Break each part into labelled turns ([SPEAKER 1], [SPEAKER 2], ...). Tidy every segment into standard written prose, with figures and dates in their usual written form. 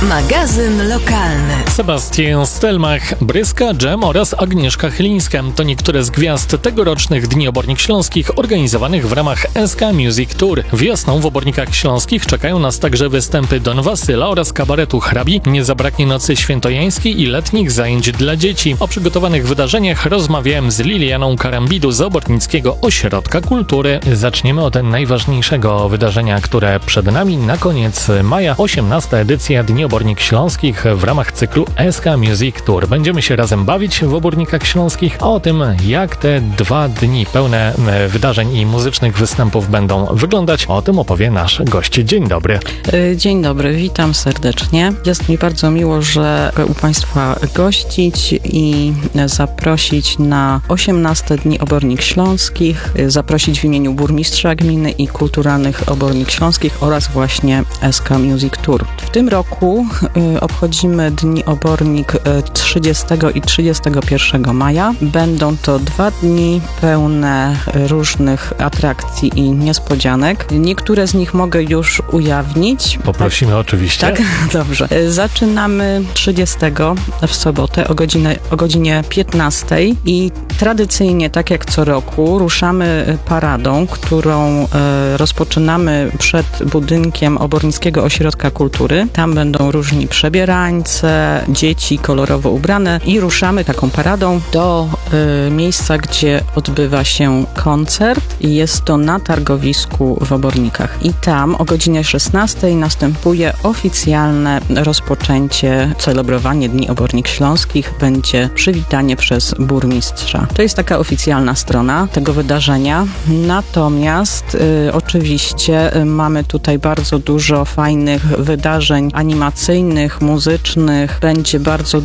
[SPEAKER 1] Magazyn lokalny.
[SPEAKER 2] Sebastian Stelmach, Bryska, Dżem oraz Agnieszka Chylińska to niektóre z gwiazd tegorocznych Dni Obornik Śląskich organizowanych w ramach SK Music Tour. Wiosną w Obornikach Śląskich czekają nas także występy Don Wasyla oraz kabaretu Hrabi. Nie zabraknie nocy świętojańskiej i letnich zajęć dla dzieci. O przygotowanych wydarzeniach rozmawiałem z Lilianą Karambidu z Obornickiego Ośrodka Kultury. Zaczniemy od najważniejszego wydarzenia, które przed nami. Na koniec maja 18. edycja Dni Obornik Śląskich w ramach cyklu SK Music Tour. Będziemy się razem bawić w Obornikach Śląskich, a o tym, jak te 2 dni pełne wydarzeń i muzycznych występów będą wyglądać, o tym opowie nasz gość. Dzień dobry.
[SPEAKER 3] Dzień dobry, witam serdecznie. Jest mi bardzo miło, że u Państwa gościć i zaprosić na 18 Dni Obornik Śląskich, zaprosić w imieniu burmistrza gminy i kulturalnych Obornik Śląskich oraz właśnie SK Music Tour. W tym roku obchodzimy Dni Obornik 30 i 31 maja. Będą to 2 dni pełne różnych atrakcji i niespodzianek. Niektóre z nich mogę już ujawnić.
[SPEAKER 2] Poprosimy oczywiście.
[SPEAKER 3] Tak, dobrze. Zaczynamy 30 w sobotę o godzinie 15 i tradycyjnie, tak jak co roku, ruszamy paradą, którą rozpoczynamy przed budynkiem Obornickiego Ośrodka Kultury. Tam będą różni przebierańce, dzieci kolorowo ubrane i ruszamy taką paradą do miejsca, gdzie odbywa się koncert. Jest to na targowisku w Obornikach. I tam o godzinie 16 następuje oficjalne rozpoczęcie, celebrowanie Dni Obornik Śląskich. Będzie przywitanie przez burmistrza. To jest taka oficjalna strona tego wydarzenia. Natomiast oczywiście mamy tutaj bardzo dużo fajnych wydarzeń animacyjnych, muzycznych. Będzie bardzo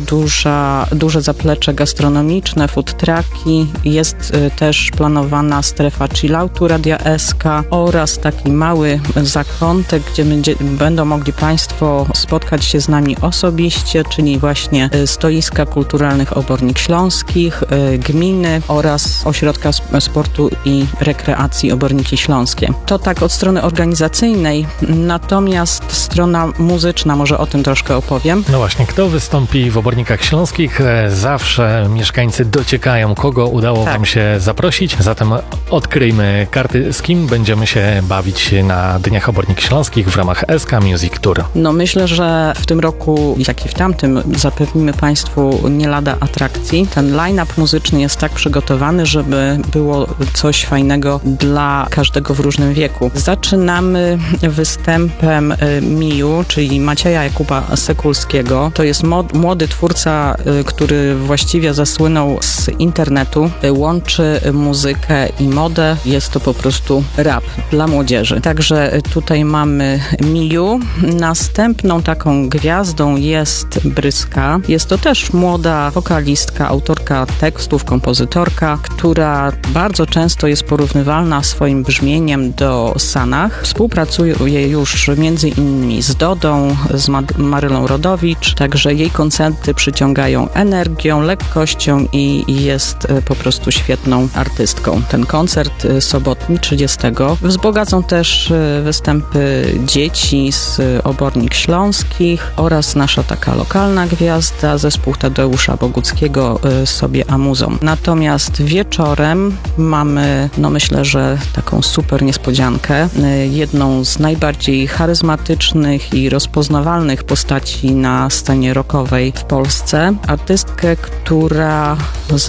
[SPEAKER 3] duże zaplecze gastronomiczne, food trucki. Jest też planowana strefa chilloutu Radia SK oraz taki mały zakątek, gdzie będą mogli Państwo spotkać się z nami osobiście, czyli właśnie stoiska kulturalnych Obornik Śląskich, gminy oraz Ośrodka Sportu i Rekreacji Oborniki Śląskie. To tak od strony organizacyjnej, natomiast strona muzyczna, może o tym troszkę opowiem.
[SPEAKER 2] No właśnie, kto wystąpi w Obornikach Śląskich? Zawsze mieszkańcy dociekają, kogo udało Wam się zaprosić. Zatem odkryjmy karty, z kim będziemy się bawić na Dniach Obornik Śląskich w ramach SK Music Tour.
[SPEAKER 3] No myślę, że w tym roku, jak i w tamtym, zapewnimy Państwu nie lada atrakcji. Ten line-up muzyczny jest tak przygotowany, żeby było coś fajnego dla każdego w różnym wieku. Zaczynamy występem Miju, czyli Macieja Jakuba Sekulskiego. To jest młody twórca, który właściwie zasłynął z internetu. Łączy muzykę i modę. Jest to po prostu rap dla młodzieży. Także tutaj mamy Miju. Następną taką gwiazdą jest Bryska. Jest to też młoda wokalistka, autorka tekstów, kompozytorka, która bardzo często jest porównywalna swoim brzmieniem do Sanach. Współpracuje już między innymi z Dodą, z Marylą Rodowicz, także jej koncerty przyciągają energią, lekkością i jest po prostu świetną artystką. Ten koncert sobotni 30 wzbogacą też występy dzieci z Obornik Śląskich oraz nasza taka lokalna gwiazda, zespół Tadeusza Boguckiego sobie amuzą. Natomiast wieczorem mamy, myślę, że taką super niespodziankę. Jedną z najbardziej charyzmatycznych i rozpoznawalnych postaci na scenie rockowej w Polsce. Artystkę, która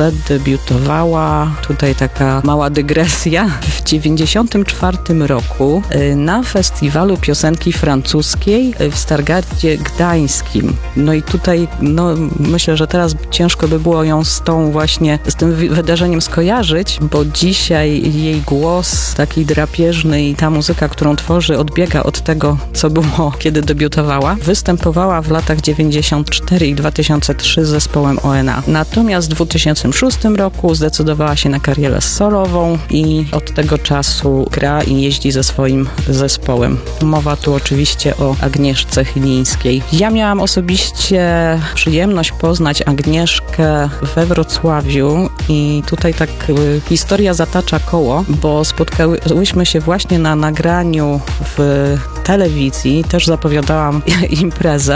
[SPEAKER 3] zadebiutowała, tutaj taka mała dygresja, w 1994 roku na festiwalu piosenki francuskiej w Stargardzie Gdańskim. No i tutaj, myślę, że teraz ciężko by było ją z tym wydarzeniem skojarzyć, bo dzisiaj jej głos taki drapieżny i ta muzyka, którą tworzy, odbiega od tego, co było, kiedy debiutowała. Występowała w latach 94 i 2003 z zespołem ONA. Natomiast w 2006 roku zdecydowała się na karierę solową i od tego czasu gra i jeździ ze swoim zespołem. Mowa tu oczywiście o Agnieszce Chylińskiej. Ja miałam osobiście przyjemność poznać Agnieszkę we Wrocławiu i tutaj tak historia zatacza koło, bo spotkałyśmy się właśnie na nagraniu w telewizji, też zapowiadałam imprezę